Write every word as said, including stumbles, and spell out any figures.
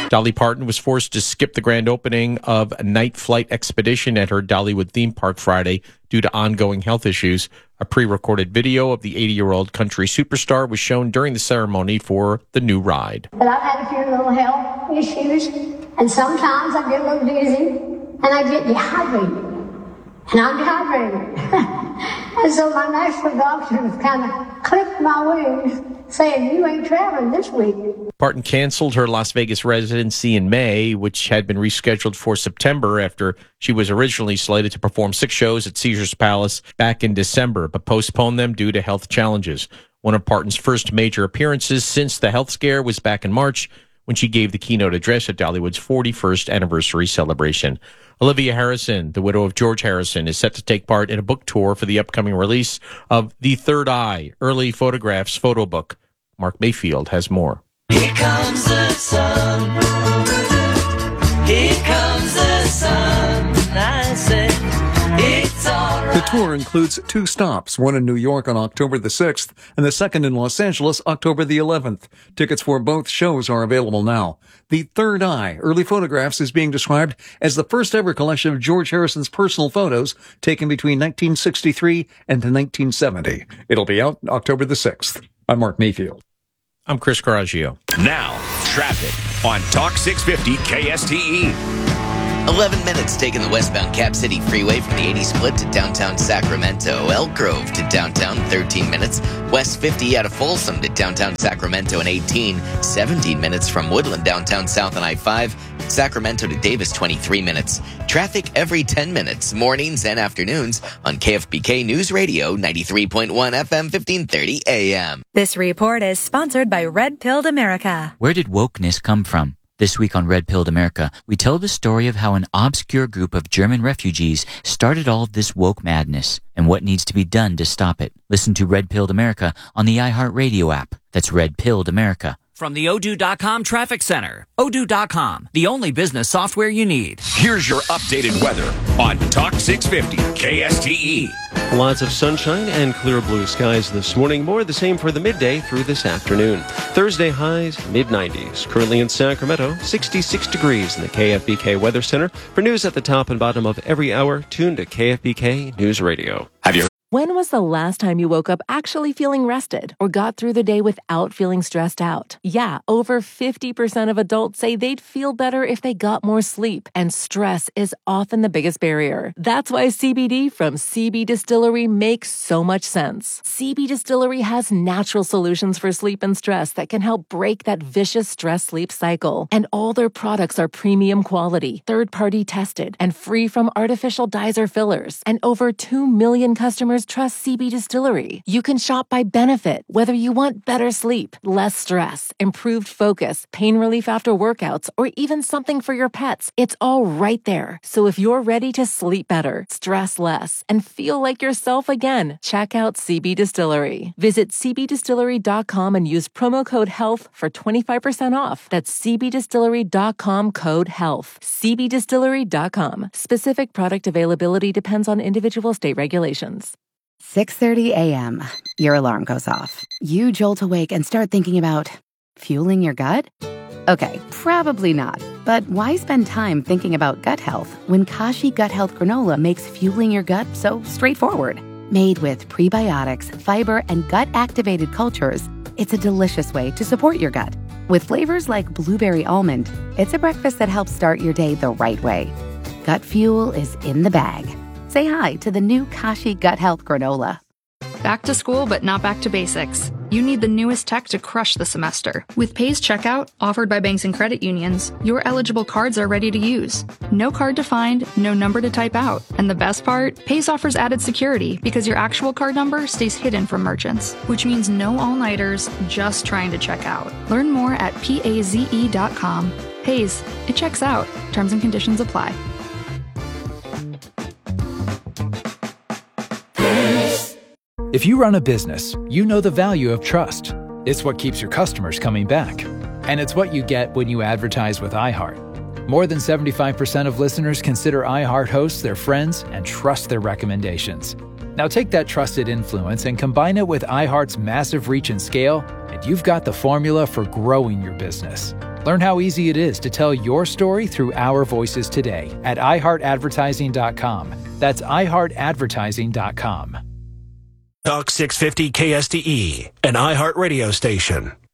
Dolly Parton was forced to skip the grand opening of a Night Flight Expedition at her Dollywood theme park Friday due to ongoing health issues. A pre-recorded video of the eighty-year-old country superstar was shown during the ceremony for the new ride. But I've had a few little health issues, and sometimes I get a little dizzy, and I get dehydrated. And I'm dehydrated. And so my national doctors kind of clipped my wings, saying, you ain't traveling this week. Parton canceled her Las Vegas residency in May, which had been rescheduled for September after she was originally slated to perform six shows at Caesars Palace back in December, but postponed them due to health challenges. One of Parton's first major appearances since the health scare was back in March when she gave the keynote address at Dollywood's forty-first anniversary celebration. Olivia Harrison, the widow of George Harrison, is set to take part in a book tour for the upcoming release of The Third Eye, Early Photographs photo book. Mark Mayfield has more. Here comes the sun. Here comes the sun. I say it's all right. The tour includes two stops, one in New York on October the sixth and the second in Los Angeles October the eleventh. Tickets for both shows are available now. The Third Eye, Early Photographs, is being described as the first ever collection of George Harrison's personal photos taken between nineteen sixty-three and nineteen seventy. It'll be out October the sixth. I'm Mark Mayfield. I'm Chris Coraggio. Now, traffic on Talk six fifty K S T E. eleven minutes taking the westbound Cap City Freeway from the eighty split to downtown Sacramento. Elk Grove to downtown, thirteen minutes. West fifty out of Folsom to downtown Sacramento in eighteen. seventeen minutes from Woodland downtown south on I five. Sacramento to Davis, twenty-three minutes. Traffic every ten minutes, mornings and afternoons on K F B K News Radio, ninety-three point one F M, fifteen thirty A M. This report is sponsored by Red Pilled America. Where did wokeness come from? This week on Red Pilled America, we tell the story of how an obscure group of German refugees started all of this woke madness and what needs to be done to stop it. Listen to Red Pilled America on the iHeartRadio app. That's Red Pilled America. From the Odoo dot com Traffic Center. Odoo dot com, the only business software you need. Here's your updated weather on Talk six fifty K S T E. Lots of sunshine and clear blue skies this morning. More the same for the midday through this afternoon. Thursday highs, mid nineties. Currently in Sacramento, sixty-six degrees in the K F B K Weather Center. For news at the top and bottom of every hour, tune to K F B K News Radio. Have you When was the last time you woke up actually feeling rested or got through the day without feeling stressed out? Yeah, over fifty percent of adults say they'd feel better if they got more sleep, and stress is often the biggest barrier. That's why C B D from C B Distillery makes so much sense. C B Distillery has natural solutions for sleep and stress that can help break that vicious stress-sleep cycle. And all their products are premium quality, third-party tested, and free from artificial dyes or fillers. And over two million customers trust C B Distillery. You can shop by benefit, whether you want better sleep, less stress, improved focus, pain relief after workouts, or even something for your pets. It's all right there. So if you're ready to sleep better, stress less, and feel like yourself again, check out C B Distillery. Visit C B distillery dot com and use promo code HEALTH for twenty-five percent off. That's C B distillery dot com code HEALTH. C B distillery dot com. Specific product availability depends on individual state regulations. six thirty a.m. Your alarm goes off. You jolt awake and start thinking about fueling your gut? Okay, probably not. But why spend time thinking about gut health when Kashi Gut Health Granola makes fueling your gut so straightforward? Made with prebiotics, fiber, and gut-activated cultures, it's a delicious way to support your gut. With flavors like blueberry almond, it's a breakfast that helps start your day the right way. Gut fuel is in the bag. Say hi to the new Kashi Gut Health Granola. Back to school, but not back to basics. You need the newest tech to crush the semester. With Pays Checkout, offered by banks and credit unions, your eligible cards are ready to use. No card to find, no number to type out. And the best part? Pays offers added security because your actual card number stays hidden from merchants, which means no all-nighters, just trying to check out. Learn more at paze dot com. Pays, it checks out. Terms and conditions apply. If you run a business, you know the value of trust. It's what keeps your customers coming back. And it's what you get when you advertise with iHeart. More than seventy-five percent of listeners consider iHeart hosts their friends and trust their recommendations. Now take that trusted influence and combine it with iHeart's massive reach and scale, and you've got the formula for growing your business. Learn how easy it is to tell your story through our voices today at i heart advertising dot com. That's i heart advertising dot com. Talk six fifty K S T E, an iHeart radio station.